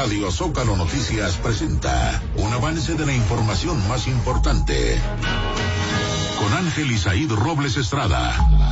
Radio Zócalo Noticias presenta un avance de la información más importante. Con Ángel Isaíd Robles Estrada.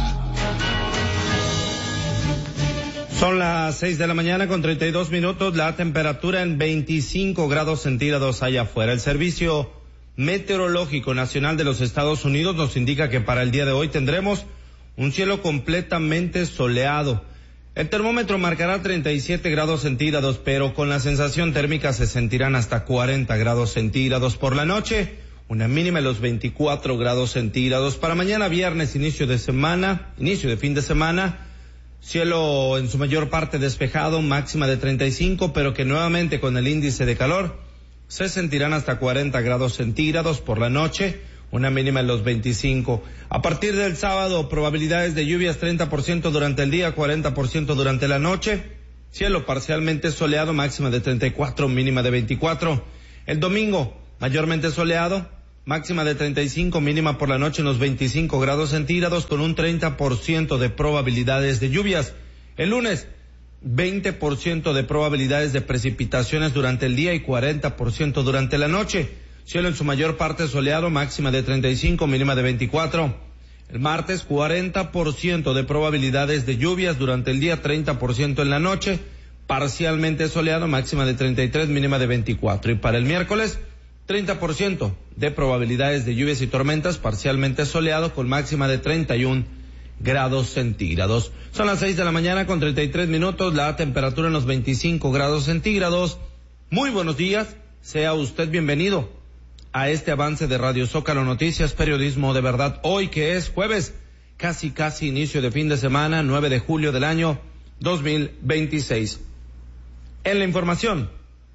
Son las 6 de la mañana con 32 minutos, la temperatura en 25 grados centígrados allá afuera. El Servicio Meteorológico Nacional de los Estados Unidos nos indica que para el día de hoy tendremos un cielo completamente soleado. El termómetro marcará 37 grados centígrados, pero con la sensación térmica se sentirán hasta 40 grados centígrados por la noche, una mínima de los 24 grados centígrados. Para mañana viernes, inicio de fin de semana, cielo en su mayor parte despejado, máxima de 35, pero que nuevamente con el índice de calor se sentirán hasta 40 grados centígrados por la noche, una mínima en los 25. A partir del sábado, probabilidades de lluvias 30% durante el día, 40% durante la noche. Cielo parcialmente soleado, máxima de 34, mínima de 24. El domingo, mayormente soleado, máxima de 35, mínima por la noche en los 25 grados centígrados, con un 30% de probabilidades de lluvias. El lunes, 20% de probabilidades de precipitaciones durante el día y 40% durante la noche. Cielo en su mayor parte soleado, máxima de 35, mínima de 24. El martes, 40% de probabilidades de lluvias durante el día, 30% en la noche. Parcialmente soleado, máxima de 33, mínima de 24. Y para el miércoles, 30% de probabilidades de lluvias y tormentas, parcialmente soleado, con máxima de 31 grados centígrados. Son las 6 de la mañana con 33 minutos, la temperatura en los 25 grados centígrados. Muy buenos días, sea usted bienvenido a este avance de Radio Zócalo Noticias, periodismo de verdad. Hoy que es jueves, casi inicio de fin de semana, 9 de julio del año 2026. En la información,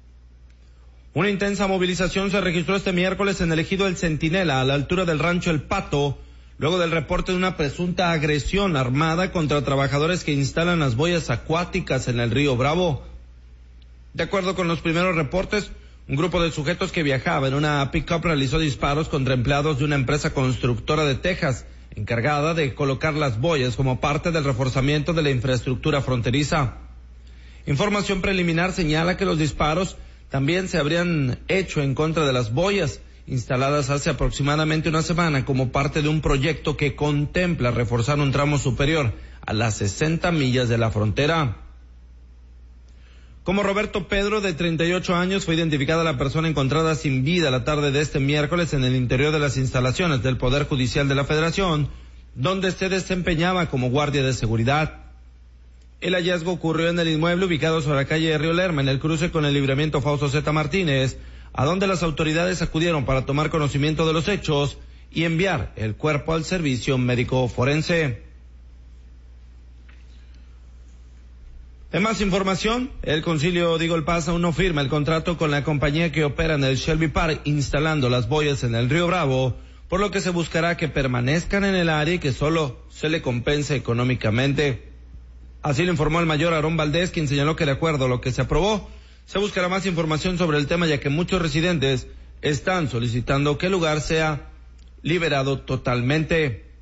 una intensa movilización se registró este miércoles en el ejido El Centinela, a la altura del rancho El Pato, luego del reporte de una presunta agresión armada contra trabajadores que instalan las boyas acuáticas en el río Bravo. De acuerdo con los primeros reportes, un grupo de sujetos que viajaba en una pick-up realizó disparos contra empleados de una empresa constructora de Texas, encargada de colocar las boyas como parte del reforzamiento de la infraestructura fronteriza. Información preliminar señala que los disparos también se habrían hecho en contra de las boyas, instaladas hace aproximadamente una semana como parte de un proyecto que contempla reforzar un tramo superior a las 60 millas de la frontera. Como Roberto Pedro, de 38 años, fue identificada la persona encontrada sin vida la tarde de este miércoles en el interior de las instalaciones del Poder Judicial de la Federación, donde se desempeñaba como guardia de seguridad. El hallazgo ocurrió en el inmueble ubicado sobre la calle de Río Lerma, en el cruce con el libramiento Fausto Z. Martínez, a donde las autoridades acudieron para tomar conocimiento de los hechos y enviar el cuerpo al servicio médico forense. En más información, el Concilio de Eagle Pass aún no firma el contrato con la compañía que opera en el Shelby Park instalando las boyas en el río Bravo, por lo que se buscará que permanezcan en el área y que solo se le compense económicamente. Así lo informó el mayor Aarón Valdés, quien señaló que de acuerdo a lo que se aprobó, se buscará más información sobre el tema, ya que muchos residentes están solicitando que el lugar sea liberado totalmente.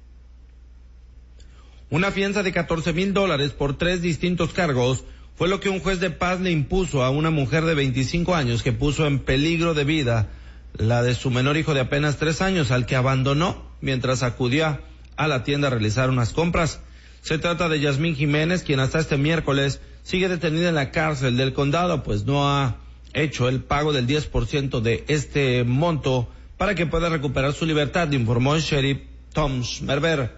Una fianza de $14,000 por 3 distintos cargos fue lo que un juez de paz le impuso a una mujer de 25 años que puso en peligro de vida la de su menor hijo de apenas 3 años, al que abandonó mientras acudía a la tienda a realizar unas compras. Se trata de Yasmín Jiménez, quien hasta este miércoles sigue detenida en la cárcel del condado, pues no ha hecho el pago del 10% de este monto para que pueda recuperar su libertad, informó el sheriff Tom Schmerber.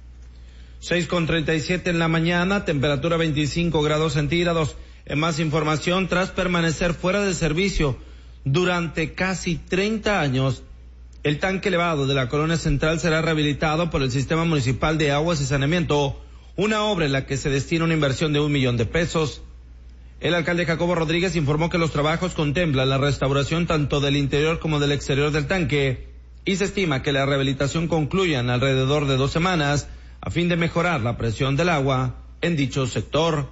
6:37 en la mañana, temperatura 25 grados centígrados. En más información, tras permanecer fuera de servicio durante casi 30 años, el tanque elevado de la Colonia Central será rehabilitado por el Sistema Municipal de Aguas y Saneamiento, una obra en la que se destina una inversión de $1 millón. El alcalde Jacobo Rodríguez informó que los trabajos contemplan la restauración tanto del interior como del exterior del tanque y se estima que la rehabilitación concluya en alrededor de 2 semanas, a fin de mejorar la presión del agua en dicho sector.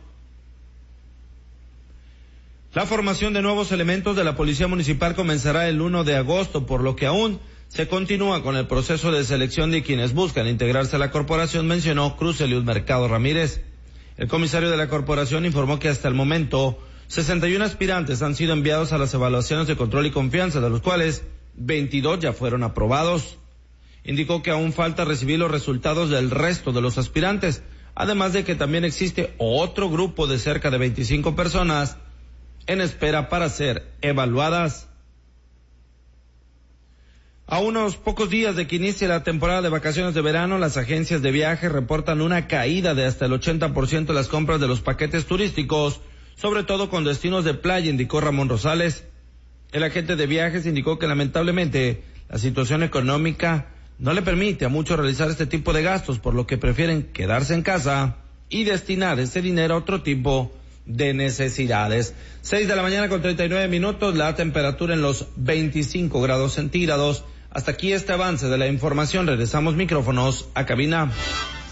La formación de nuevos elementos de la Policía Municipal comenzará el 1 de agosto, por lo que aún se continúa con el proceso de selección de quienes buscan integrarse a la corporación, mencionó Cruz Eliud Mercado Ramírez. El comisario de la corporación informó que hasta el momento 61 aspirantes han sido enviados a las evaluaciones de control y confianza, de los cuales 22 ya fueron aprobados. Indicó que aún falta recibir los resultados del resto de los aspirantes, además de que también existe otro grupo de cerca de 25 personas en espera para ser evaluadas. A unos pocos días de que inicie la temporada de vacaciones de verano, las agencias de viaje reportan una caída de hasta el 80% de las compras de los paquetes turísticos, sobre todo con destinos de playa, indicó Ramón Rosales. El agente de viajes indicó que lamentablemente la situación económica no le permite a muchos realizar este tipo de gastos, por lo que prefieren quedarse en casa y destinar ese dinero a otro tipo de necesidades. 6 de la mañana con 39 minutos, la temperatura en los 25 grados centígrados. Hasta aquí este avance de la información. Regresamos micrófonos a cabina.